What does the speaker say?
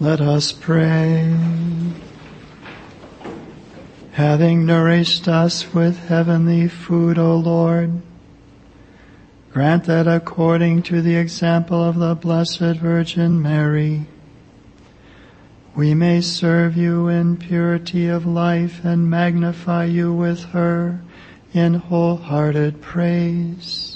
Let us pray. Having nourished us with heavenly food, O Lord, grant that according to the example of the Blessed Virgin Mary, we may serve you in purity of life and magnify you with her in wholehearted praise.